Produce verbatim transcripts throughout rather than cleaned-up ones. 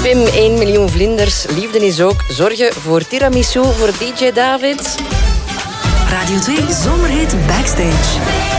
Pim, één miljoen vlinders. Liefde is ook zorgen voor tiramisu voor D J David. Radio twee Zomerhit Backstage.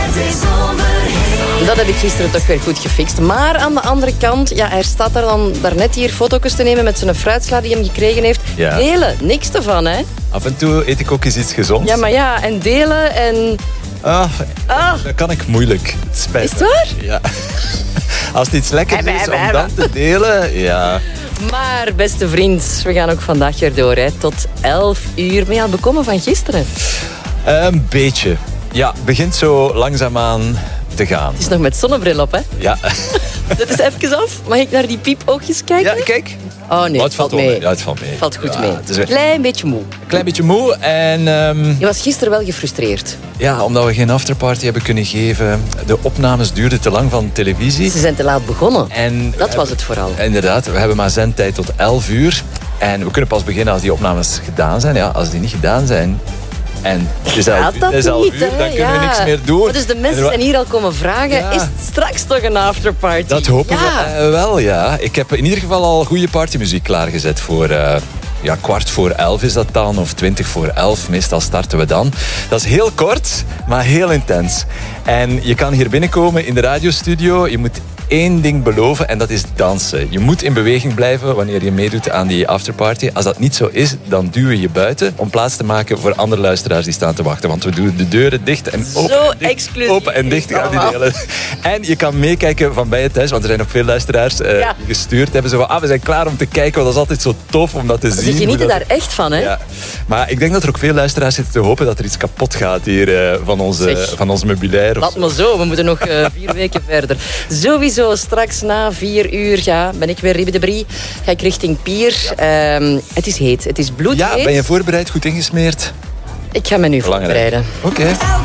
Dat heb ik gisteren toch weer goed gefixt. Maar aan de andere kant, ja, hij staat daar dan daarnet hier foto's te nemen met zijn fruitsla die hem gekregen heeft. Ja. Delen, niks ervan, hè? Af en toe eet ik ook eens iets gezonds. Ja, maar ja, en delen en... Ah, Ah. Dat kan ik moeilijk. Het spijt Is het me. waar? Ja. Als het iets lekkers Hebben, is hebben, om hebben. dan te delen, ja. Maar, beste vriend, we gaan ook vandaag weer door, hè. Tot elf uur. Ben je al bekomen van gisteren? Een beetje. Ja, het begint zo langzaamaan te gaan. Het is nog met zonnebril op, hè. Ja. Zet eens even af. Mag ik naar die piepoogjes kijken? Ja, kijk. Oh nee, Oh, het valt wel mee. Ja, het valt mee. Valt goed Ja, mee. het is een Klein beetje moe. klein beetje moe. En ehm, Je was gisteren wel gefrustreerd. ja, omdat we geen afterparty hebben kunnen geven. De opnames duurden te lang van televisie. Ze zijn te laat begonnen. En Dat was het vooral. Inderdaad, we hebben maar zendtijd tot elf uur. En we kunnen pas beginnen als die opnames gedaan zijn. Ja, als die niet gedaan zijn... En het is Gaat elf dat uur, het is elf niet, uur, hè? dan kunnen we Ja. niks meer doen. Maar dus de mensen En we- zijn hier al komen vragen, Ja. is het straks toch een afterparty? Dat hopen ja. we eh, wel, ja. Ik heb in ieder geval al goede partymuziek klaargezet voor... eh, ja, kwart voor elf is dat dan, of twintig voor elf. Meestal starten we dan. Dat is heel kort, maar heel intens. En je kan hier binnenkomen in de radiostudio. Je moet één ding beloven en dat is dansen. Je moet in beweging blijven wanneer je meedoet aan die afterparty. Als dat niet zo is, dan duwen we je buiten om plaats te maken voor andere luisteraars die staan te wachten. Want we doen de deuren dicht en open. Zo en dicht, exclusief open en dicht gaan die allemaal. delen. En je kan meekijken van bij je thuis, want er zijn ook veel luisteraars eh, Ja. die gestuurd hebben. Zo van, ah, we zijn klaar om te kijken, want dat is altijd zo tof om dat te zien. Ze genieten hoe dat- daar echt van, hè? Ja. Maar ik denk dat er ook veel luisteraars zitten te hopen dat er iets kapot gaat hier eh, van, onze, Zeg. van ons meubilair. of Laat zo. maar zo, we moeten nog eh, vier weken verder. Sowieso, straks na vier uur ja, ben ik weer ribbedebrie. Ga ik richting Pier. Ehm, het is heet, het is bloedheet. Ja, ben je voorbereid, goed ingesmeerd? Ik ga me nu Belangrijk. voorbereiden. Oké.